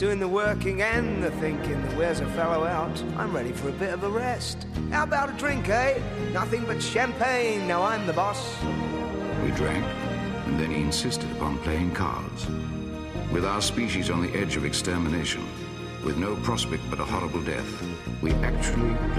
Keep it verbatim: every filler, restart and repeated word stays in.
doing the working and the thinking that wears a fellow out. I'm ready for a bit of a rest. How about a drink, eh? Nothing but champagne, now I'm the boss. We drank, and then he insisted upon playing cards. With our species on the edge of extermination, with no prospect but a horrible death, we actually played